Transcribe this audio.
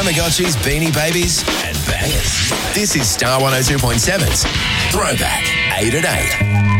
Tamagotchis, Beanie Babies, and bangers. This is Star 102.7's Throwback 8 at 8.